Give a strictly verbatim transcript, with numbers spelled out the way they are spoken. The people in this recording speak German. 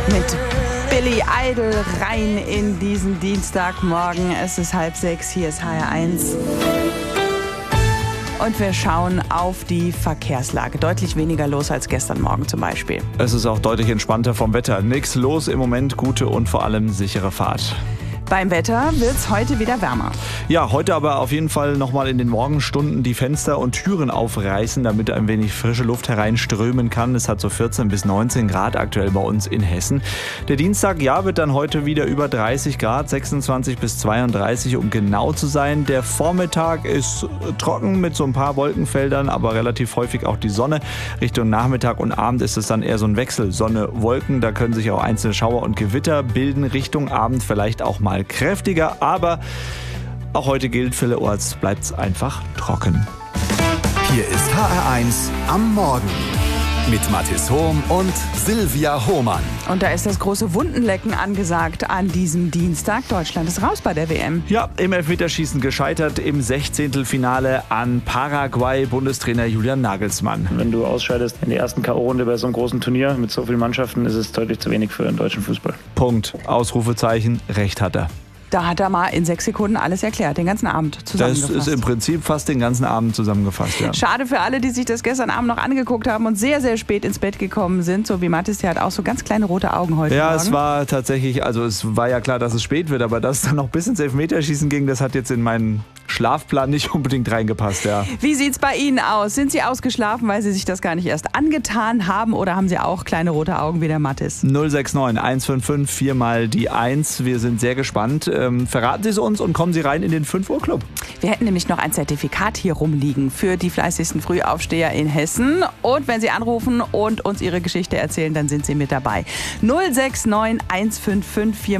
mit Billy Idol rein in diesen Dienstagmorgen. Es ist halb sechs, hier ist H R eins. Und wir schauen auf die Verkehrslage. Deutlich weniger los als gestern Morgen zum Beispiel. Es ist auch deutlich entspannter vom Wetter. Nix los im Moment, gute und vor allem sichere Fahrt. Beim Wetter wird es heute wieder wärmer. Ja, heute aber auf jeden Fall nochmal in den Morgenstunden die Fenster und Türen aufreißen, damit ein wenig frische Luft hereinströmen kann. Es hat so vierzehn bis neunzehn Grad aktuell bei uns in Hessen. Der Dienstag, ja, wird dann heute wieder über dreißig Grad, sechsundzwanzig bis zweiunddreißig, um genau zu sein. Der Vormittag ist trocken mit so ein paar Wolkenfeldern, aber relativ häufig auch die Sonne. Richtung Nachmittag und Abend ist es dann eher so ein Wechsel. Sonne, Wolken, da können sich auch einzelne Schauer und Gewitter bilden. Richtung Abend vielleicht auch mal kräftiger, aber auch heute gilt, vielerorts bleibt es einfach trocken. Hier ist H R eins am Morgen mit Mathis Hohm und Silvia Hohmann. Und da ist das große Wundenlecken angesagt an diesem Dienstag. Deutschland ist raus bei der W M. Ja, im Elfmeterschießen gescheitert im Sechzehntelfinale an Paraguay, Bundestrainer Julian Nagelsmann. Wenn du ausscheidest in der ersten K O-Runde bei so einem großen Turnier mit so vielen Mannschaften, ist es deutlich zu wenig für den deutschen Fußball. Punkt. Ausrufezeichen. Recht hat er. Da hat er mal in sechs Sekunden alles erklärt, den ganzen Abend zusammengefasst. Das ist im Prinzip fast den ganzen Abend zusammengefasst, ja. Schade für alle, die sich das gestern Abend noch angeguckt haben und sehr, sehr spät ins Bett gekommen sind. So wie Mathis, der hat auch so ganz kleine rote Augen heute Ja, Morgen. Es war tatsächlich, also es war ja klar, dass es spät wird, aber dass es dann noch bis ins Elfmeterschießen ging, das hat jetzt in meinen Schlafplan nicht unbedingt reingepasst, ja. Wie sieht's bei Ihnen aus? Sind Sie ausgeschlafen, weil Sie sich das gar nicht erst angetan haben, oder haben Sie auch kleine rote Augen wie der Mathis? null sechs neun eins fünf fünf vier mal die eins. Wir sind sehr gespannt. Ähm, verraten Sie es uns und kommen Sie rein in den fünf Uhr Club. Wir hätten nämlich noch ein Zertifikat hier rumliegen für die fleißigsten Frühaufsteher in Hessen. Und wenn Sie anrufen und uns Ihre Geschichte erzählen, dann sind Sie mit dabei. null sechs neun eins fünf fünf vier